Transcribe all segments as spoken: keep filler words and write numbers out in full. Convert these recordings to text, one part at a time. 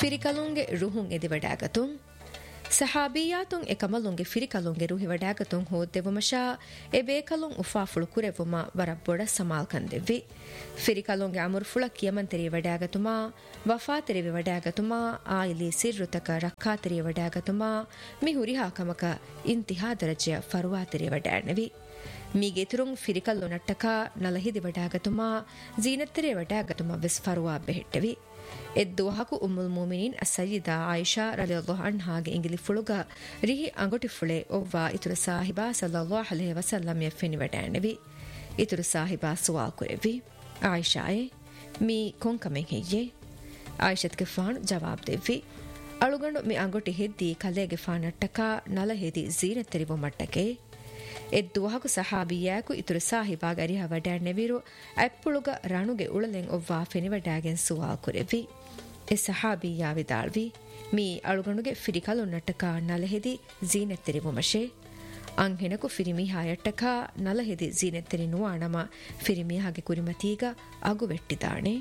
ಫಿರಿಕಲುಂಗೆ ರುಹುಂ ಎದಿವಡಾಗತುಂ ಸಹಾಬಿಯಾತುಂ ಎಕಮಲುಂಗೆ ಫಿರಿಕಲುಂಗೆ Ruhi ವಡಾಗತುಂ ಹೋದೆವಮಶಾ A ಬೇಕಲುಂ ಉಫಾಫುಳು ಕುರೆವುಮ ವರ ಬೊಡ ಸಮಾಲ್ ಕಂದೆವ್ವಿ ಫಿರಿಕಲುಂಗೆ ಅಮುರ್ಫುಳ ಕಿಯಮಂತೆರಿ ವಡಾಗತುಮಾ ವಫಾತೆರಿ ವಡಾಗತುಮಾ oily ಸಿರ್ರುತಕ ರಕ್ಕಾತೆರಿ ವಡಾಗತುಮಾ ಮಿ ಹುರಿಹಾ ಕಮಕ ಇಂತಿಹಾ ದರಜೆಯ ಫರುವಾತೆರಿ ವಡಾಣವಿ ಮೀಗೆ ತುರುಂ ಫಿರಿಕಲ್ಲು ನಟ್ಟಕ ನಲಹಿದಿ ವಡಾಗತುಮಾ ಜೀನತ್ತೆರಿ ವಡಾಗತುಮಾ ವಿಸ್ ಫರುವಾ ಬೆහෙಟ್ಟವಿ ಎದ್ದುವಹಕು ಉಮ್ಮುಲ್ ಮುಮಿನೀನ್ ಅಸಯ್ಯಿದಾ Ayesha ರಲಿಯಲ್ಲಾಹು ಅನ್ಹಾಗೆ ಇಂಗಿಲಿ ಫುಳುಗ ರಿಹಿ ಅಂಗೊಟಿ ಫುಳೆ ಒವ್ವ ಇತುರು ಸಾಹಿಬಾ ಸಲ್ಲಲ್ಲಾಹು ಅಲೈಹಿ ವಸಲ್ಲಂ ಯಫಿನಿ ವಡಾಣವಿ ಇತುರು ಸಾಹಿಬಾ ಸುವಾಲ್ ಕುರೆವಿ ಆಯಿಷಾಯೆ me ಕೊಂಕಮೆಂ ಹೆಯ್ಯೆ ಆಯಿಷತ್ಗೆ ಫಾಣು ಜವಾಬ್ ದೆವ್ವಿ ಅಳುಗಂಡು ಮಿ ಅಂಗೊಟಿ ಹೆದ್ದಿ ಕಲೆಗೆ ಫಾಣಟ್ಟಕ ನಲಹೆದಿ ಜೀನತ್ತೆರಿವು ಮಟ್ಟಕೆ ಎದ್ದುವಹಕು ಸಹಾಬಿಯಾಕು ಇತುರು ಸಾಹಿಬಾಗ ಅರಿಹ ವಡ್ಯಾಣೆವಿರು ಅಪ್ಪುಳುಗ ರಣುಗೆ ಉಳಲೆಂ ಒವ್ವಾ ಫೆನಿವಡ್ಯಾಗೆನ್ ಸುವಾಲ್ ಕುರೆವಿ A ಸಹಾಬಿಯಾ ವಿದಾಳ್ವಿ me ಅಳುಗಣುಗೆ ಫಿರಿಕಲು ನಟ್ಟಕ ನಲಹೆದಿ ಜೀನೆತ್ತೆರಿವು ಮಶೆ ಅಂಹೆನಕು ಫಿರಿಮಿಹಾಯಟ್ಟಕ ನಲಹೆದಿ ಜೀನೆತ್ತೆರಿ ನುವಾಣಮ ಫಿರಿಮಿಹಾಗೆ ಕುರಿಮತೀಗ ಅಗುವೆಟ್ಟಿದಾಣೆ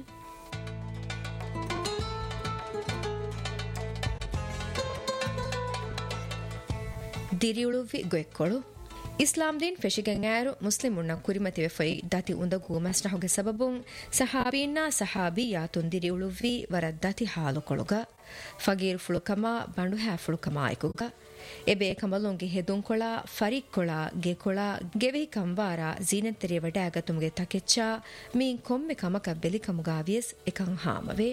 ದಿರಿಯುಳುವಿ ಗೊೆಕ್ಕೊಳು Islam Deen ಫೆಶಿಗಂಗಾರು ಮುಸ್ಲಿಮುನ್ನ ಕುರಿಮತಿವೆ five ದತಿ ಉಂದಗು ಮಸ್ನಹುಗೆ ಸಬಬುಂ ಸಹಾಬೀನ್ನ ಸಹಾಬಿಯಾತುನ್ ದಿರಿಯುಳುವಿ ವರ ದತಿ ಹಾಲುಕೊಳುಗ ಫಗೀರ್ ಫುಳುಕಮ ಬಂಡು ಹ್ಯಾ ಫುಳುಕಮ ಆಯ್ಕುಗ ಎಬೆ ಕಮಲುಂಗೆ ಹೆದುಂಕೊಳ ಫರಿಕ್ಕೊಳ ಗೆಕೊಳ ಗೆವಿ ಕಂವಾರ ಜೀನತ್ತೆರಿಯ ವಡಾಗತುಮ್ಗೆ ತಕೆಚ್ಚ ಮೀನ್ ಕೊಮ್ಮೆ ಕಮಕ ಬೆಲಿಕಮುಗಾವಿಯಸ್ ಎಕಂ ಹಾಮವೆ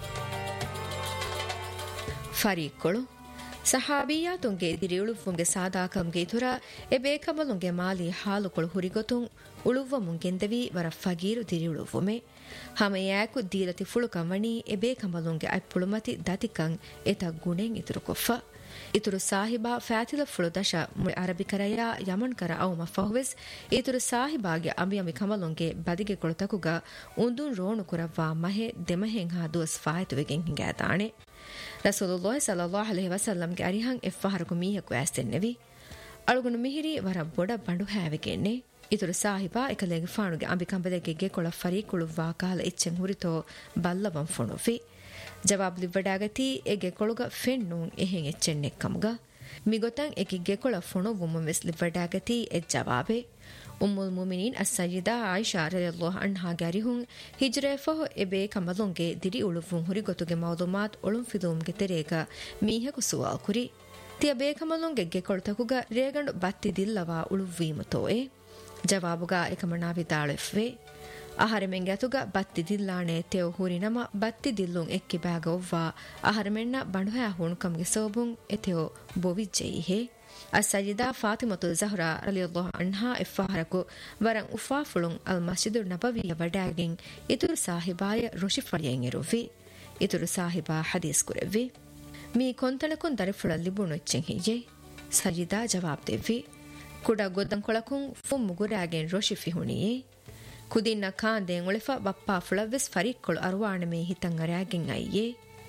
ಫರಿಕ್ಕೊಳು ಸಹಾಬಿಯಾತುಂಗೆ ದಿರಿಯುಳುವುಂಗೆ ಸಾದಾಕಂಗೆ ಇತುರ ಎ ಬೇಕಮಲುಂಗೆ ಮಾಲಿ ಹಾಲುಕೊಳು ಹುರಿಗೊತುಂ ಉಳುವ ಮುಂಗೆಂದವಿ ವರ ಫಗೀರು ದಿರಿಯುಳುವುಮೆ ಹಮೆಯಾಕು ದೀರತಿ ಫುಳುಕಂವಣಿ ಎ ಬೇಕಮಲುಂಗೆ ಅಪ್ಪುಳುಮತಿ ದತಿಕಂ ಎತ ಗುಣೆಂ ಇತುರು ಕೊಫ್ಫ ಇತುರು ಸಾಹಿಬಾ ಫ್ಯಾತಿಲ ಫುಳು ದಶ ಅರಬಿಕರಯ ಯಮನ್ ಕರ ಅವು ಮಫಹುವೆಸ್ ಇತುರು ಸಾಹಿಬಾಗೆ ಅಮಿಯಮಿ ಕಮಲುಂಗೆ ಬದಿಗೆ ಕೊಳತಕುಗ ಉಂದುನ್ ರೋಣು ಕುರವ್ವಾ ಮಹೆ ದೆಮಹೆಂ ಹಾ ದುವಸ್ ಫಾಯತುವೆಗೆಂ ಹಿಂಗಾದಾಣೆ ರಸೂಲುಲ್ಲಾಹಿ ಸಲ್ಲಲ್ಲಾಹು ಅಲೈಹಿ ವಸಲ್ಲಂಗೆ ಅರಿಹಂ ಎಫ್ಫಹರಕು ಮೀಹಕು ಆಸ್ತೆನ್ನೆವಿ ಅಳುಗುನು ಮಿಹಿರಿ ವರ ಬೊಡ ಬಂಡು ಹ್ಯಾವೆಗೆನ್ನೆ ಇತುರು ಸಾಹಿಬಾ ಎಕಲೆಗೆ ಫಾಣುಗೆ ಅಂಬಿಕಂಬದೆಗೆ ಗೆಕೊಳ ಫರೀಕುಳುವ್ವಾ ಕಾಲ ಇಚ್ಚೆಂ ಹುರಿತೋ ಬಲ್ಲವಂ ಫೊಣುಫಿ ಜವಾಬ್ ಲಿವ್ವಡಾಗತಿ ಎಗೆ ಕೊಳುಗ ಫೆಣ್ಣುಂ ಎಹೆಂ ಎಚ್ಚೆನ್ನೆಕ್ಕಮುಗ ಮಿಗೊತಂ ಎಕಿ ಗೆಕೊಳ ಫೊಣುವುಮು ವೆಸ್ ಲಿವ್ವಡಾಗತಿ ಎ ಜವಾಬೆ ಉಮ್ಮುಲ್ ಮುಮಿನೀನ್ ಅಸ್ಸಯ್ಯಿದಾ ಆಯಿಷಾ ರಲಿಯಲ್ಲಾಹು ಅನ್ಹಾಗೆ ಅರಿಹುಂ ಹಿಜ್ರೆ ಫಹು ಎಬೆ ಕಮಲುಂಗೆ ದಿರಿ ಉಳುವುಂ ಹುರಿಗೊತುಗೆ ಮೌಲುಮಾತ್ ಒಳುಂ ಫಿದುಂಗೆ ತೆರೇಗ ಮೀಹಕು ಸುವಾಲ್ ಕುರಿ ತಿಯ ಬೇಕಮಲುಂಗೆ ಗೆಕೊಳತಕುಗ ರೇಗಂಡು ಬತ್ತಿ ದಿಲ್ಲವಾ ಉಳುವೀಮತೋಯೆ ಜವಾಬುಗ ಎಕಮನಾ ವಿದಾಳೆಫ್ವೆ ಆಹಾರಮೆಂಗೆ ಅತುಗ ಬತ್ತಿ ದಿಲ್ಲಾಣೆ ತೆವ್ ಹುರಿ ನಮ ಬತ್ತಿ ದಿಲ್ಲುಂ ಎಕ್ಕಿ ಬ್ಯಾಗ ಒವ್ವಾ ಆಹಾರಮೆನ್ನ ಬಂಡುಹ್ಯಾ ಹುಣುಕಮ್ಗೆ ಸೋಬುಂ ಎತೆಯೋ ಬೋವಿಜ್ಜೆಯಿಹೆ ಅಸ್ಸಯ್ಯಿದಾ ಫಾತಿಮತು ಝಹ್ರಾ ರಲಿಯಲ್ಲಾಹು ಅನ್ಹಾ ಇಫ್ಫಾಹರಕು ವರಂ ಉಫಾಫುಳುಂ ಅಲ್ ಮಸ್ಜಿದುಲ್ ನಬವಿಯ ವಡಾಗಿಂ ಇತುರು ಸಾಹಿಬಾಯ ರುಷಿಫಳಿಯಂ ಇರುವಿ ಇತುರು ಸಾಹಿಬಾ ಹದೀಸ್ ಕುರೆವಿ ಮೀ ಕೊಂತಳಕುಂ ದರಿಫುಳ ಲಿಬುಣು ಎಚ್ಚೆಂ ಹಿಯೆ ಸಯ್ಯಿದಾ ಜವಾಬ್ ದೆವ್ವಿ ಕುಡ ಗೊದ್ದಂ ಕೊಳಕುಂ ಫುಂ ಮುಗುರಾಗೆಂ ರುಷಿಫಿ ಹುಣಿಯೆ ಕುದಿನ್ನ ಕಾಂದೆಂ ಉಳೆಫ ಬಪ್ಪಾ ಫುಳವೆಸ್ ಫರಿಕ್ಕೊಳು ಅರುವಾಣಮೆ ಹಿತಂ ಅರಾಗೆಂ ಅಯ್ಯೆ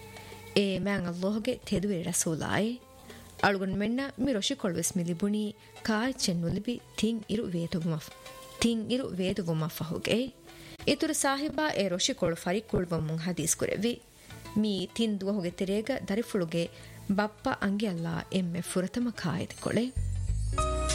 ಏ ಮ್ಯಾಂ ಅಲ್ಲಾಹುಗೆ ತೆದುವೆ ರಸೂಲಾಯೆ ಅಳುಗುನ್ ಮೆನ್ನ ಮಿ ರೊಶಿಕೊಳ್ವೆಸ್ ಮಿಲಿಬುಣಿ ಕಾಯ್ ಚೆನ್ನುಲಿಬಿ ತಿಂ ಇರು ವೇದುಗುಮ ತಿಂ ಇರು ವೇದುಗುಮ ಫಹುಗೆ ಇತುರು ಸಾಹಿಬಾ ಎ ರೊಶಿಕೊಳು ಫರಿಕ್ಕೊಳ್ವಮುಂ ಹದೀಸ್ ಕುರೆವಿ ಮೀ ತಿಂದುವ ಹೊಗೆ ತೆರೇಗ ದರಿಫುಳುಗೆ ಬಪ್ಪ ಅಂಗೆ ಅಲ್ಲ ಎಮ್ಮೆ ಫುರತಮ ಕಾಯದೆ ಕೊಳೆ